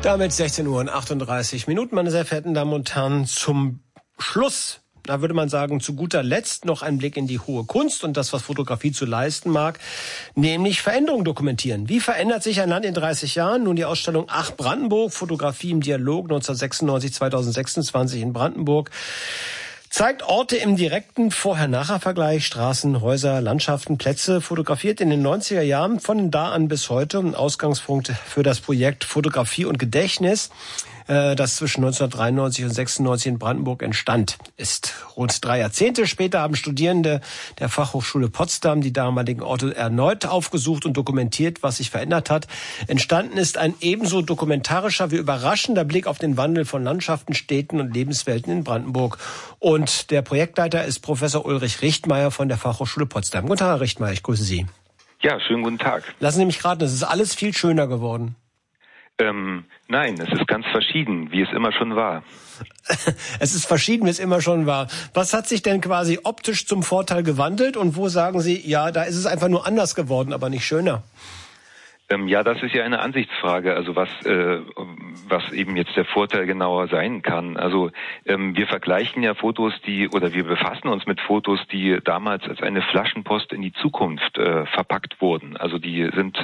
Damit 16:38 Uhr, meine sehr verehrten Damen und Herren, zum Schluss. Da würde man sagen, zu guter Letzt noch ein Blick in die hohe Kunst und das, was Fotografie zu leisten mag, nämlich Veränderungen dokumentieren. Wie verändert sich ein Land in 30 Jahren? Nun die Ausstellung Ach Brandenburg, Fotografie im Dialog 1996-2026 in Brandenburg. Zeigt Orte im direkten Vorher-Nachher-Vergleich, Straßen, Häuser, Landschaften, Plätze, fotografiert in den 90er Jahren von da an bis heute. Ein Ausgangspunkt für das Projekt Fotografie und Gedächtnis, das zwischen 1993 und 96 in Brandenburg entstand, ist. Rund 3 Jahrzehnte später haben Studierende der Fachhochschule Potsdam die damaligen Orte erneut aufgesucht und dokumentiert, was sich verändert hat. Entstanden ist ein ebenso dokumentarischer wie überraschender Blick auf den Wandel von Landschaften, Städten und Lebenswelten in Brandenburg. Und der Projektleiter ist Professor Ulrich Richtmeier von der Fachhochschule Potsdam. Guten Tag, Herr Richtmeier, ich grüße Sie. Ja, schönen guten Tag. Lassen Sie mich raten, es ist alles viel schöner geworden. Nein, es ist ganz verschieden, wie es immer schon war. Es ist verschieden, wie es immer schon war. Was hat sich denn quasi optisch zum Vorteil gewandelt und wo sagen Sie, ja, da ist es einfach nur anders geworden, aber nicht schöner? Ja, das ist ja eine Ansichtsfrage, also was eben jetzt der Vorteil genauer sein kann. Also wir vergleichen ja Fotos, wir befassen uns mit Fotos, die damals als eine Flaschenpost in die Zukunft verpackt wurden. Also die sind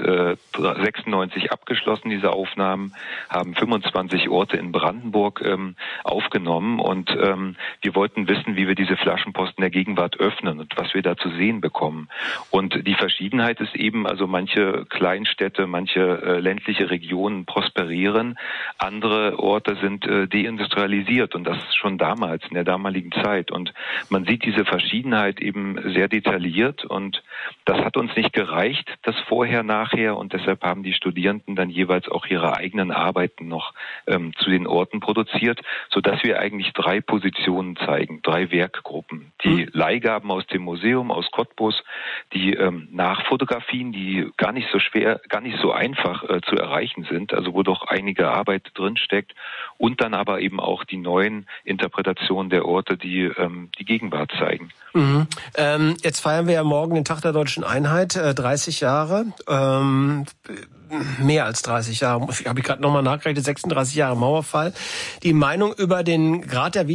96 abgeschlossen, diese Aufnahmen, haben 25 Orte in Brandenburg aufgenommen und wir wollten wissen, wie wir diese Flaschenpost in der Gegenwart öffnen und was wir da zu sehen bekommen. Und die Verschiedenheit ist eben, also manche Kleinstädte, manche ländliche Regionen prosperieren, andere Orte sind deindustrialisiert und das schon damals, in der damaligen Zeit. Und man sieht diese Verschiedenheit eben sehr detailliert und das hat uns nicht gereicht, das Vorher, Nachher, und deshalb haben die Studierenden dann jeweils auch ihre eigenen Arbeiten noch zu den Orten produziert, sodass wir eigentlich 3 Positionen zeigen, 3 Werkgruppen. Die Leihgaben aus dem Museum, aus Cottbus, die Nachfotografien, die gar nicht so einfach zu erreichen sind, also wo doch einige Arbeit drinsteckt, und dann aber eben auch die neuen Interpretationen der Orte, die die Gegenwart zeigen. Mhm. Jetzt feiern wir ja morgen den Tag der Deutschen Einheit, 30 Jahre, mehr als 30 Jahre, habe ich gerade nochmal nachgerechnet, 36 Jahre Mauerfall. Die Meinung über den Grad der